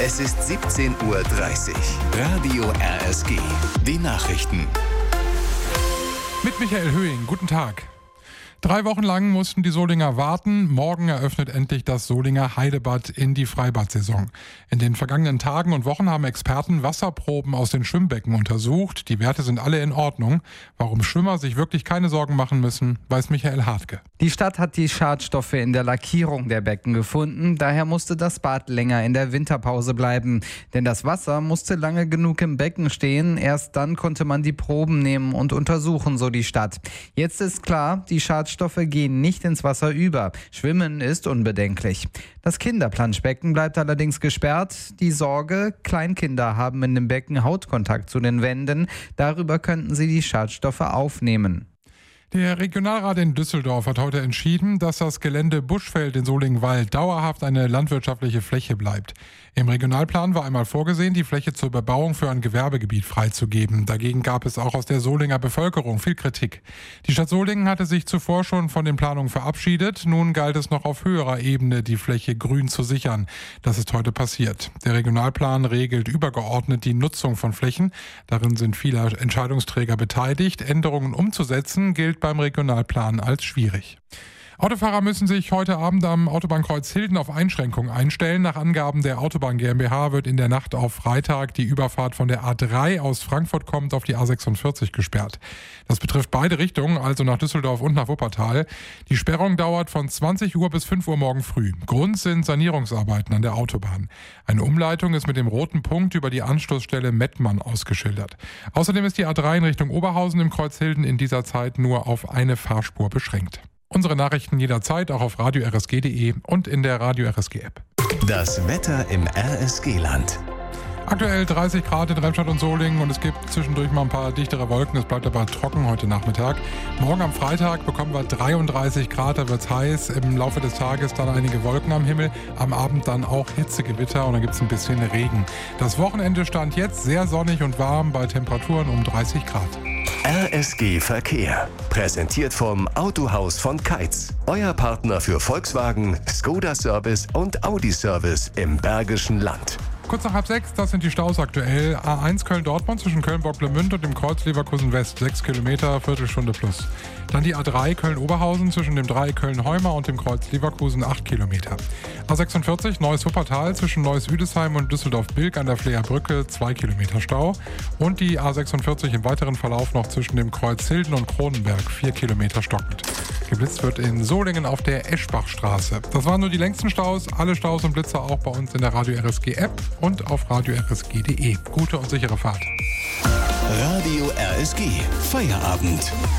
Es ist 17:30 Uhr. Radio RSG. Die Nachrichten. Mit Michael Höhing, guten Tag. 3 Wochen lang mussten die Solinger warten. Morgen eröffnet endlich das Solinger Heidebad in die Freibadsaison. In den vergangenen Tagen und Wochen haben Experten Wasserproben aus den Schwimmbecken untersucht. Die Werte sind alle in Ordnung. Warum Schwimmer sich wirklich keine Sorgen machen müssen, weiß Michael Hartke. Die Stadt hat die Schadstoffe in der Lackierung der Becken gefunden. Daher musste das Bad länger in der Winterpause bleiben. Denn das Wasser musste lange genug im Becken stehen. Erst dann konnte man die Proben nehmen und untersuchen, so die Stadt. Jetzt ist klar, die Schadstoffe gehen nicht ins Wasser über. Schwimmen ist unbedenklich. Das Kinderplanschbecken bleibt allerdings gesperrt. Die Sorge, Kleinkinder haben in dem Becken Hautkontakt zu den Wänden. Darüber könnten sie die Schadstoffe aufnehmen. Der Regionalrat in Düsseldorf hat heute entschieden, dass das Gelände Buschfeld in Solingwald dauerhaft eine landwirtschaftliche Fläche bleibt. Im Regionalplan war einmal vorgesehen, die Fläche zur Bebauung für ein Gewerbegebiet freizugeben. Dagegen gab es auch aus der Solinger Bevölkerung viel Kritik. Die Stadt Solingen hatte sich zuvor schon von den Planungen verabschiedet. Nun galt es noch auf höherer Ebene, die Fläche grün zu sichern. Das ist heute passiert. Der Regionalplan regelt übergeordnet die Nutzung von Flächen. Darin sind viele Entscheidungsträger beteiligt. Änderungen umzusetzen gilt beim Regionalplan als schwierig. Autofahrer müssen sich heute Abend am Autobahnkreuz Hilden auf Einschränkungen einstellen. Nach Angaben der Autobahn GmbH wird in der Nacht auf Freitag die Überfahrt von der A3 aus Frankfurt kommend auf die A46 gesperrt. Das betrifft beide Richtungen, also nach Düsseldorf und nach Wuppertal. Die Sperrung dauert von 20 Uhr bis 5 Uhr morgen früh. Grund sind Sanierungsarbeiten an der Autobahn. Eine Umleitung ist mit dem roten Punkt über die Anschlussstelle Mettmann ausgeschildert. Außerdem ist die A3 in Richtung Oberhausen im Kreuz Hilden in dieser Zeit nur auf eine Fahrspur beschränkt. Unsere Nachrichten jederzeit auch auf radio-rsg.de und in der Radio RSG App. Das Wetter im RSG-Land. Aktuell 30 Grad in Remscheid und Solingen und es gibt zwischendurch mal ein paar dichtere Wolken. Es bleibt aber trocken heute Nachmittag. Morgen am Freitag bekommen wir 33 Grad, da wird es heiß. Im Laufe des Tages dann einige Wolken am Himmel. Am Abend dann auch Hitzegewitter und dann gibt es ein bisschen Regen. Das Wochenende stand jetzt sehr sonnig und warm bei Temperaturen um 30 Grad. RSG Verkehr. Präsentiert vom Autohaus von Keitz. Euer Partner für Volkswagen, Skoda Service und Audi Service im Bergischen Land. Kurz nach 5:30, das sind die Staus aktuell. A1 Köln-Dortmund zwischen Köln-Bocklemünd und dem Kreuz Leverkusen-West, 6 Kilometer, Viertelstunde plus. Dann die A3 Köln-Oberhausen zwischen dem Dreieck Köln-Heumer und dem Kreuz Leverkusen, 8 Kilometer. A46 Neuss-Wuppertal zwischen Neuss-Üdesheim und Düsseldorf-Bilk an der Fleerbrücke, 2 Kilometer Stau. Und die A46 im weiteren Verlauf noch zwischen dem Kreuz Hilden und Kronenberg, 4 Kilometer stockend. Geblitzt wird in Solingen auf der Eschbachstraße. Das waren nur die längsten Staus. Alle Staus und Blitzer auch bei uns in der Radio RSG App und auf radio-rsg.de. Gute und sichere Fahrt. Radio RSG. Feierabend.